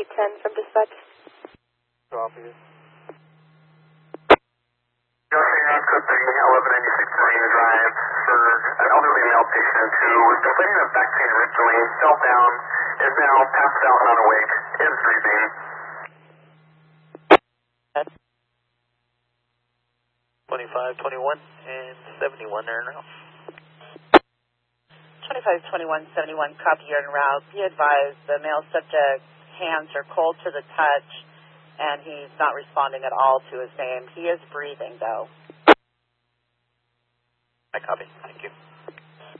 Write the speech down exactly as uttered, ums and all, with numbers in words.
eight ten from dispatch. Copy. eleven ninety-six Marine Drive for an elderly male patient who was complaining of back pain originally, fell down, is now passed out and unawake, is breathing. twenty-five twenty-one and seventy-one are now. twenty-five twenty-one seventy-one, copy, you're en route. Be advised, the male subject's hands are cold to the touch, and he's not responding at all to his name. He is breathing, though. I copy. Thank you.